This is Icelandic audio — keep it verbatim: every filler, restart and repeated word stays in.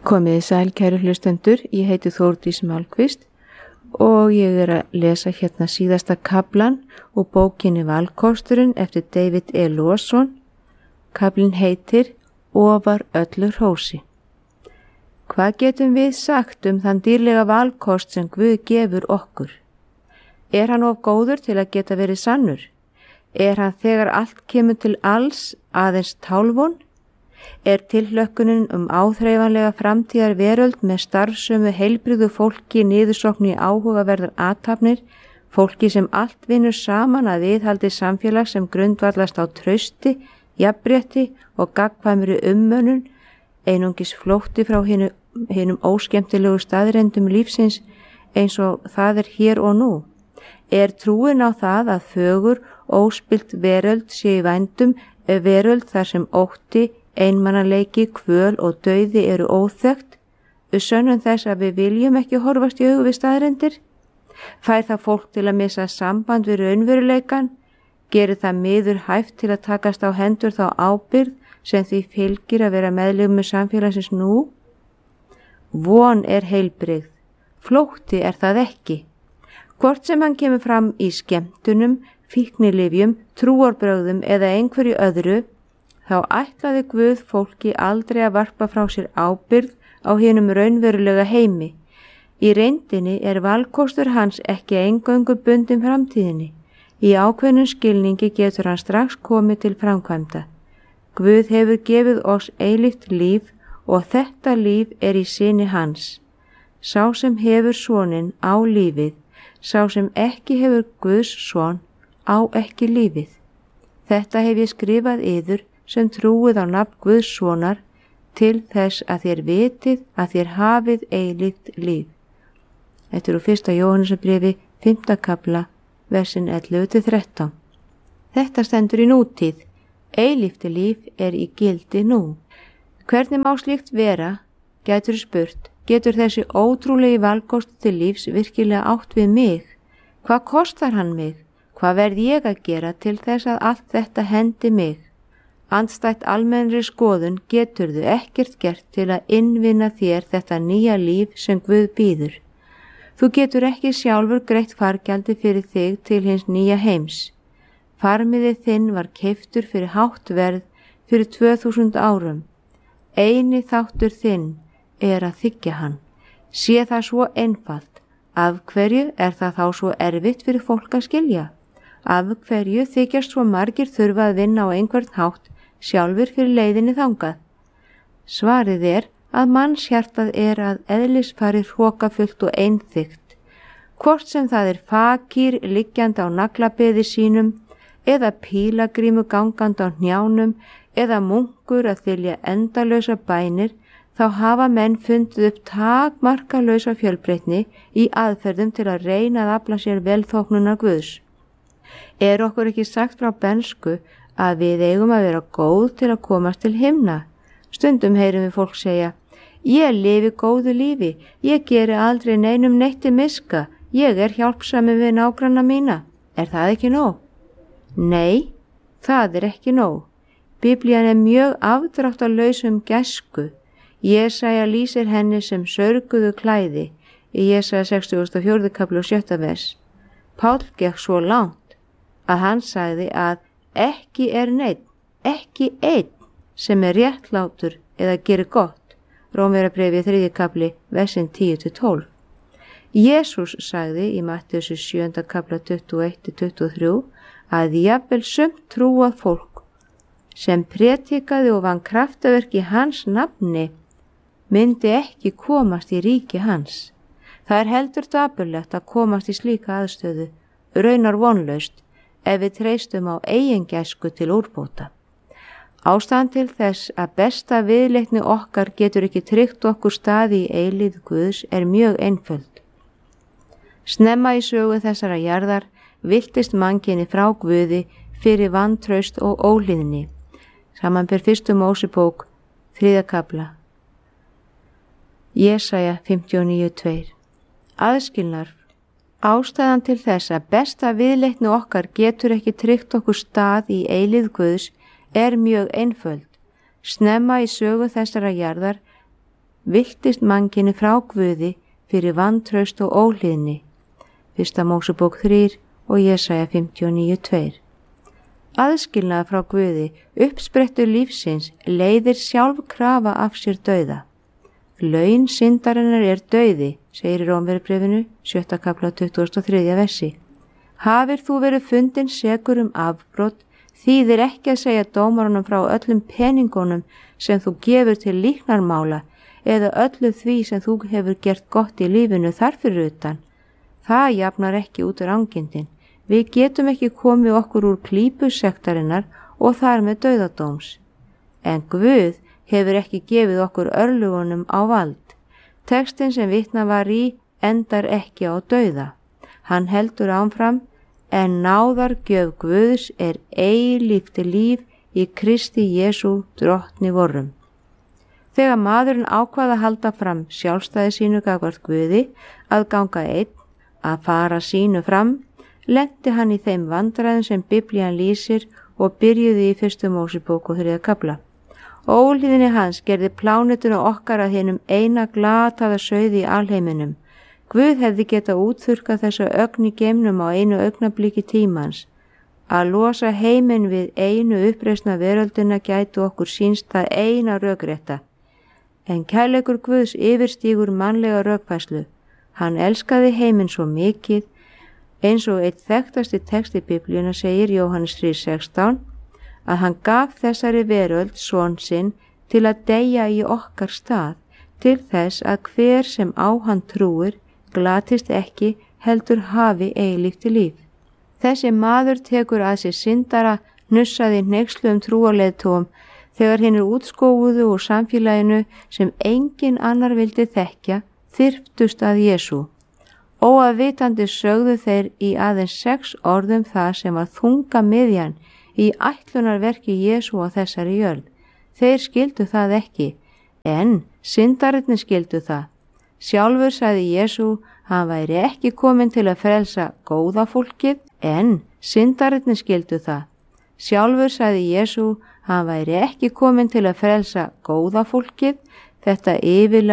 Komiði sæl, kæru hlustendur, ég heiti Þórdís Málkvist og ég er að lesa hérna síðasta kaflan úr bókinni Valkosturinn eftir David E. Lawson. Kaflinn heitir Ofar öllu hrósi. Hvað getum við sagt um þann dýrlega valkost sem Guð gefur okkur? Er hann of góður til að geta verið sannur? Er hann þegar allt kemur til alls aðeins tálvon? Er tilhlökkunin um áþreifanlega framtíðar veröld með starfsömu heilbrigðu fólki niðursokni í áhugaverðar athafnir, fólki sem allt vinnur saman að viðhaldi samfélag sem grundvallast á trausti, jafnrétti og gagnkvæmri ummönnun, einungis flótti frá hinu, hinum óskemmtilegu staðrendum lífsins eins og það er hér og nú? Er trúin á það að fögur, óspillt veröld sé í vændum, veröld þar sem ótti, einmannaleiki, kvöl og dauði eru óþekkt, sönnum þess að við viljum ekki horfast í augu við staðrendir? Fær það fólk til að missa samband við raunveruleikan? Gerir það miður hæft til að takast á hendur þá ábyrgð sem því fylgir að vera meðlimur samfélagsins nú? Von er heilbrigð, flótti er það ekki. Hvort sem hann kemur fram í skemmtunum, fíknilyfjum, trúarbrögðum eða einhverju öðru, þá ætlaði Guð fólki aldrei að varpa frá sér ábyrgð á hinum raunverulega heimi. Í reyndinni er valkostur hans ekki eingöngu bundin framtíðinni. Í ákveðnum skilningi getur hann strax komið til framkvæmda. Guð hefur gefið oss eilíft líf og þetta líf er í syni hans. Sá sem hefur soninn á lífið, sá sem ekki hefur Guðs son á ekki lífið. Þetta hef ég skrifað yður sem trúið á nafn Guðs sonar til þess að þér vitið að þér hafið eilíft líf. Þetta er úr fyrsta Jóhannesarbréfi, fimmta kafla, versin ellefu til þrettán. Þetta stendur í nútíð. Eilífti líf er í gildi nú. Hvernig má slíkt vera, gætur spurt, getur þessi ótrúlegi valkost til lífs virkilega átt við mig? Hvað kostar hann mig? Hvað verð ég að gera til þess að allt þetta hendi mig? Andstætt almennri skoðun geturðu ekkert gert til að innvinna þér þetta nýja líf sem Guð býður. Þú getur ekki sjálfur greitt fargjaldi fyrir þig til hins nýja heims. Farmiði þinn var keyptur fyrir hátt verð fyrir tvö þúsund árum. Eini þáttur þinn er að þiggja hann. Sé það svo einfalt. Af hverju er það þá svo erfitt fyrir fólk að skilja? Af hverju þykjast svo margir þurfa að vinna á einhvern hátt sjálfur fyrir leiðinni þangað? Svarið er að mannshjartað er að eðlisfari hrókafullt og einþykkt. Hvort sem það er fakír liggjandi á naglabeði sínum, eða pílagrímu gangandi á hnjánum, eða munkur að þylja endalausa bænir, þá hafa menn fundið upp takmarkalausa fjölbreytni í aðferðum til að reyna að afla sér velþóknunar Guðs. Er okkur ekki sagt frá bensku að við eigum að vera góð til að komast til himna? Stundum heyrum við fólk segja, ég lifi góðu lífi, ég geri aldrei neinum neitt til miska, ég er hjálpsami við nágranna mína. Er það ekki nóg? Nei, það er ekki nóg. Biblían er mjög afdráttarlaus um gæsku. Jesaja lýsir henni sem sörguðu klæði í Jesaja sextugasta og fjórða kafli og sjötta vers. Páll gekk svo langt að hann sagði að ekki er neinn, ekki einn sem er réttlátur eða gerir gott. Rómverjabréfið þriðji kafli, versin tíu til tólf. Jesús sagði í Mattheusar sjöunda kafla tuttugu og eitt til tuttugu og þrjú að jafnvel sumt trúað fólk sem prétikaði og vann kraftaverk í hans nafni myndi ekki komast í ríki hans. Það er heldur dapurlegt að komast í slíka aðstöðu, raunar vonlaust, ef við treystum á eigin gæsku til úrbóta. Ástæðan til þess að besta viðleitni okkar getur ekki tryggt okkur staði í eilífð Guðs er mjög einföld. Snemma í sögu þessara jarðar viltist mannkyni frá Guði fyrir vantraust og óhlýðni. Samanber fyrstu Mósebók, þriðja kafla. Jesaja fimmtíu og níu tvær. Aðskilnaður. Ástæðan til þess að besta viðleitni okkar getur ekki tryggt okkur stað í eilífð Guðs er mjög einföld. Snemma í sögu þessara jarðar viltist mannkynið frá Guði fyrir vantraust og óhlýðni. Fyrsta Mósebók þrír og Jesaja fimmtíu og níu tvær. Aðskilnað frá Guði, uppsprettur lífsins, leiðir sjálf krafa af sér dauða. Laun syndarinnar er dauði, segir í Rómverjabréfinu, sjötta kafla tuttugasta og þriðja versi. Hafir þú verið fundin sekur um afbrot, þýðir ekki að segja dómarunum frá öllum peningunum sem þú gefur til líknarmála eða öllu því sem þú hefur gert gott í lífinu þar fyrir utan. Það jafnar ekki út rangindin. Við getum ekki komið okkur úr klípu sektarinnar og þar með dauðadóms. En Guð hefur ekki gefið okkur örlugunum á vald. Textin sem vitnað var í endar ekki á dauða. Hann heldur áfram, en náðargjöf Guðs er eilíft líf í Kristi Jesú drottni vorrum. Þegar maðurinn ákvað að halda fram sjálfstæði sínu gagnvart Guði, að ganga einn, að fara sínu fram, lenti hann í þeim vandræðum sem Biblían lýsir og byrjuði í fyrstu Mósebók og þriðja kafla. Óhlýðni hans gerði plánetuna okkar að hinum eina glataða sauði í alheiminum. Guð hefði getað útþurkað þessa ögn í geimnum á einu augnabliki tímans. Að losa heiminn við einu uppreisna veröldina gæti okkur sýnst það eina rökrétta. En kærleikur Guðs yfirstígur mannlega rökfærslu. Hann elskaði heiminn svo mikið, eins og eitt þekktasti texti Biblíuna segir Jóhannes þrír sextán, að hann gaf þessari veröld son sinn til að deyja í okkar stað, til þess að hver sem á hann trúir glatist ekki heldur hafi eilíft líf. Þessi maður tekur að sér syndara, hnussaði hneykslu um trúarleiðtogum þegar hinir útskófuðu úr samfélaginu sem engin annar vildi þekkja þyrptust að Jesú. Óafvitandi sögðu þeir í aðeins sex orðum það sem var þunga miðjan í ætlunarverki Jesú á þessari jörð. Þeir skildu það ekki, en syndarirnir skildu það. Sjálfur sagði Jesú, hann væri ekki kominn til að frelsa góða fólkið, en syndarirnir skildu það. Sjálfur sagði Jesú, hann væri ekki kominn til að frelsa góða fólkið, þetta yfirlega